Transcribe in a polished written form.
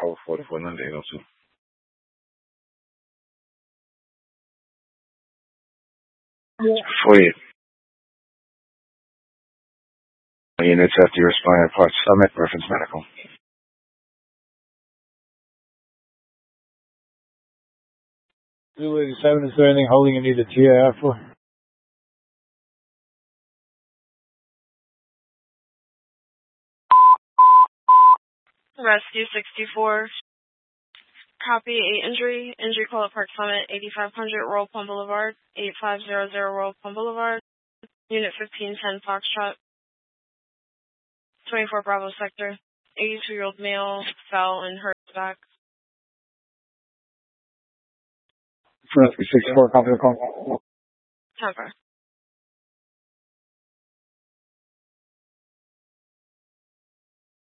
Code 449802. For you. Units after your spine parts summit, reference medical. Zulu 87, is there anything holding you need a TIR for? Rescue 64. Copy 8 injury. Injury call at Park Summit, 8500 Royal Palm Boulevard, 8500 Royal Palm Boulevard. Unit 1510 Foxtrot. 24 Bravo Sector. 82-year-old male fell and hurt his back. Rescue 64, copy the call. 10-4.